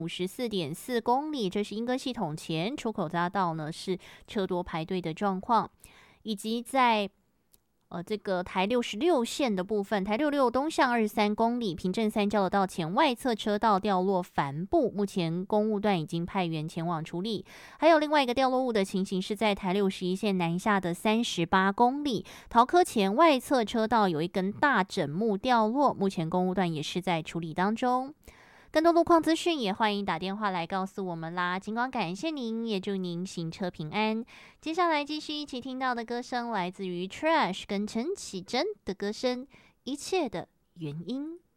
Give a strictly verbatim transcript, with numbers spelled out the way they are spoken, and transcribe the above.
五十四点四公里，这是莺歌系统前出口匝道呢是车多排队的状况，以及在呃这个台六十六线的部分，台六六东向二十三公里，平镇三交流道前外侧车道掉落帆布，目前公务段已经派员前往处理。还有另外一个掉落物的情形是在台六十一线南下的三十八公里，桃科前外侧车道有一根大枕木掉落，目前公务段也是在处理当中。更多路况资讯也欢迎打电话来告诉我们啦。尽管感谢您，也祝您行车平安。接下来继续一起听到的歌声来自于 Trash 跟陈绮贞的歌声《一切的原因》。